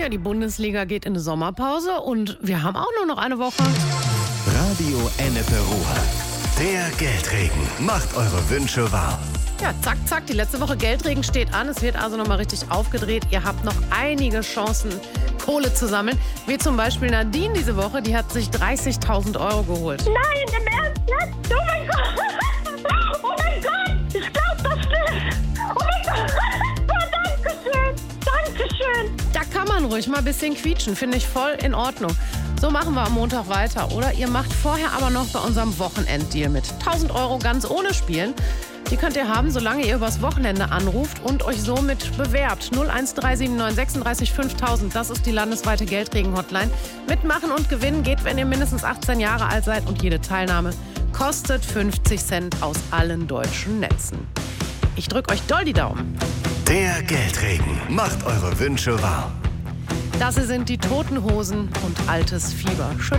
Ja, die Bundesliga geht in eine Sommerpause und wir haben auch nur noch eine Woche. Radio Ennepe Ruhr. Der Geldregen macht eure Wünsche wahr. Ja, zack, zack, die letzte Woche Geldregen steht an. Es wird also nochmal richtig aufgedreht. Ihr habt noch einige Chancen, Kohle zu sammeln. Wie zum Beispiel Nadine diese Woche, die hat sich 30.000 Euro geholt. Nein, im Ernst jetzt? Oh mein Gott! Oh mein Gott! Ich glaub das nicht! Oh mein Gott! Oh, Dankeschön! Dankeschön! Da kann man ruhig mal ein bisschen quietschen, finde ich voll in Ordnung. So machen wir am Montag weiter. Oder ihr macht vorher aber noch bei unserem Wochenenddeal mit. 1.000 Euro ganz ohne Spielen. Die könnt ihr haben, solange ihr übers Wochenende anruft und euch somit bewerbt. 01379 36 5000, das ist die landesweite Geldregen-Hotline. Mitmachen und gewinnen geht, wenn ihr mindestens 18 Jahre alt seid und jede Teilnahme kostet 50 Cent aus allen deutschen Netzen. Ich drücke euch doll die Daumen. Der Geldregen macht eure Wünsche wahr. Das hier sind die Toten Hosen und Altes Fieber. Schön